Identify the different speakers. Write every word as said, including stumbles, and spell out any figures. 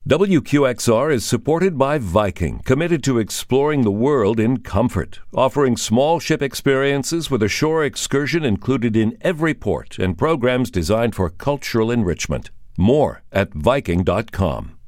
Speaker 1: W Q X R is supported by Viking, committed to exploring the world in comfort, offering small ship experiences with a shore excursion included in every port and programs designed for cultural enrichment. More at Viking dot com.